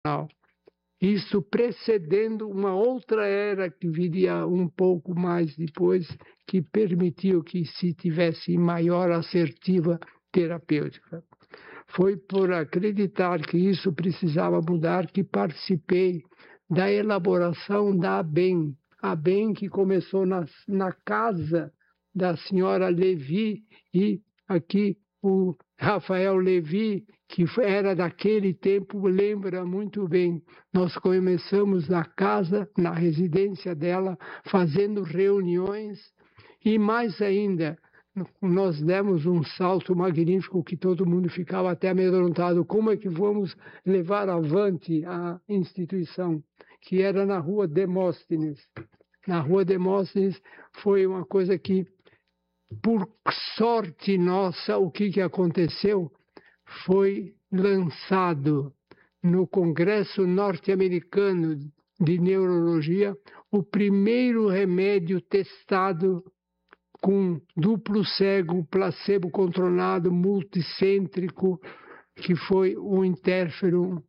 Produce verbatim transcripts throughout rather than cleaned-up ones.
Isso precedendo uma outra era que viria um pouco mais depois, que permitiu que se tivesse maior assertiva terapêutica. Foi por acreditar que isso precisava mudar que participei da elaboração da ABEM. A ABEM que começou na, na casa da senhora Levi, e aqui o Rafael Levi, que era daquele tempo, lembra muito bem. Nós começamos na casa, na residência dela, fazendo reuniões, e mais ainda, nós demos um salto magnífico que todo mundo ficava até amedrontado. Como é que vamos levar avante a instituição? Que era na rua Demóstenes. Na rua Demóstenes foi uma coisa que, por sorte nossa, o que, que aconteceu? Foi lançado no Congresso Norte-Americano de Neurologia o primeiro remédio testado com duplo cego, placebo controlado, multicêntrico, que foi o interferon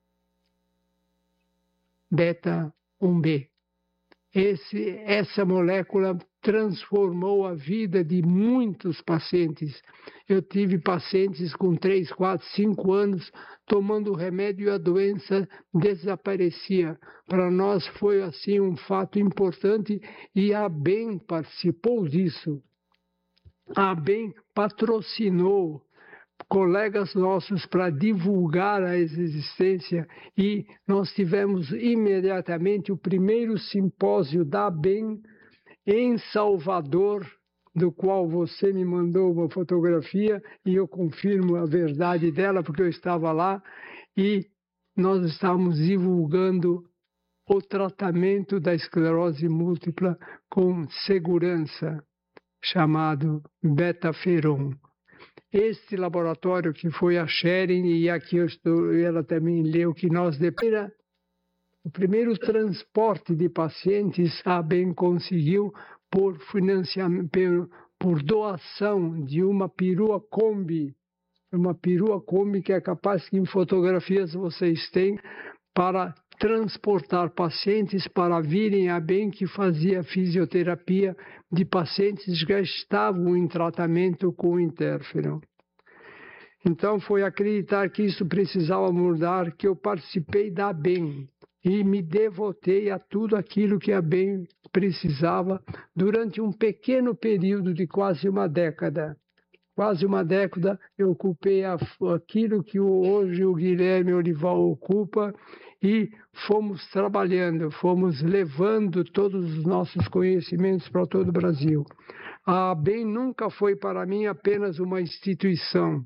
beta um B. Esse, essa molécula transformou a vida de muitos pacientes. Eu tive pacientes com três, quatro, cinco anos tomando o remédio e a doença desaparecia. Para nós foi assim um fato importante, e a ABEM participou disso. A ABEM patrocinou colegas nossos para divulgar a existência, e nós tivemos imediatamente o primeiro simpósio da ABEM em Salvador, do qual você me mandou uma fotografia, e eu confirmo a verdade dela, porque eu estava lá, e nós estávamos divulgando o tratamento da esclerose múltipla com segurança, chamado Betaferon. Este laboratório que foi a Sharon, e aqui eu estou, ela também leu que nós, depois, o primeiro transporte de pacientes, a ABEM conseguiu por financiamento, por doação de uma perua Kombi, uma perua Kombi que é capaz que em fotografias vocês têm, para transportar pacientes para virem a ABEM, que fazia fisioterapia de pacientes que já estavam em tratamento com interferon. Então foi acreditar que isso precisava mudar que eu participei da ABEM e me devotei a tudo aquilo que a ABEM precisava durante um pequeno período de quase uma década. Quase uma década eu ocupei aquilo que hoje o Guilherme Olival ocupa, e fomos trabalhando, fomos levando todos os nossos conhecimentos para todo o Brasil. A ABEM nunca foi para mim apenas uma instituição.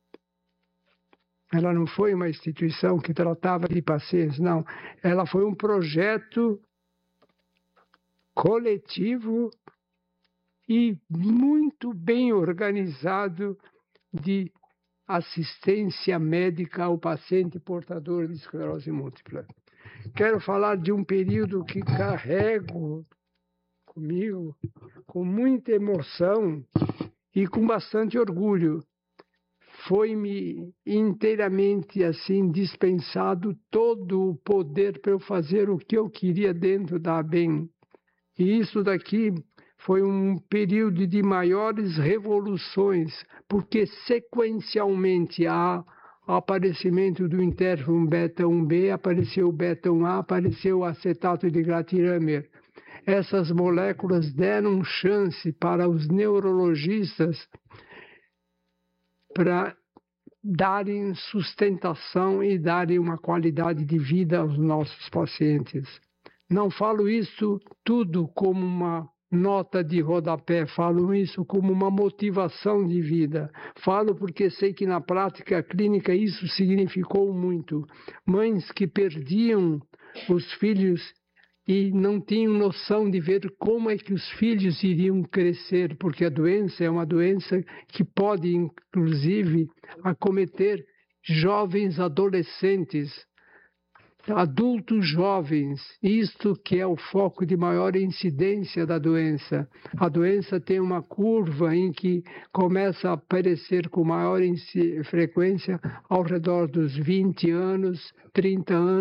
Ela não foi uma instituição que tratava de pacientes, não. Ela foi um projeto coletivo e muito bem organizado de assistência médica ao paciente portador de esclerose múltipla. Quero falar de um período que carrego comigo com muita emoção e com bastante orgulho. Foi-me inteiramente assim dispensado todo o poder para eu fazer o que eu queria dentro da ABEM. E isso daqui foi um período de maiores revoluções, porque sequencialmente há o aparecimento do interferon beta um B, apareceu o beta um A, apareceu o acetato de glatiramer. Essas moléculas deram chance para os neurologistas para darem sustentação e darem uma qualidade de vida aos nossos pacientes. Não falo isso tudo como uma nota de rodapé, falo isso como uma motivação de vida. Falo porque sei que na prática clínica isso significou muito. Mães que perdiam os filhos e não tinham noção de ver como é que os filhos iriam crescer, porque a doença é uma doença que pode, inclusive, acometer jovens adolescentes, adultos jovens, isto que é o foco de maior incidência da doença. A doença tem uma curva em que começa a aparecer com maior frequência ao redor dos vinte anos, trinta anos,